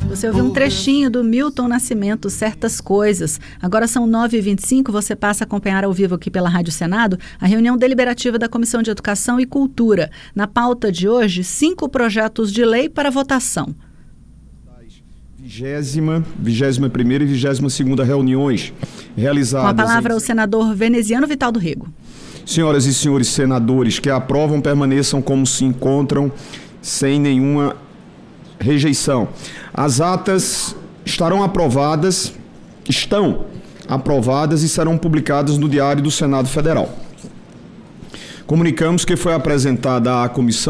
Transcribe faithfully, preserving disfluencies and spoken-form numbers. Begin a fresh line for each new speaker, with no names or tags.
Você ouviu um trechinho do Milton Nascimento, Certas Coisas. Agora são nove e vinte e cinco, você passa a acompanhar ao vivo aqui pela Rádio Senado a reunião deliberativa da Comissão de Educação e Cultura. Na pauta de hoje, cinco projetos de lei para votação.
Vigésima, vigésima primeira e vigésima segunda reuniões realizadas...
Com a palavra
em...
o senador veneziano Vital do Rego.
Senhoras e senhores senadores que aprovam permaneçam como se encontram, sem nenhuma rejeição. As atas estarão aprovadas, estão aprovadas e serão publicadas no Diário do Senado Federal. Comunicamos que foi apresentada à comissão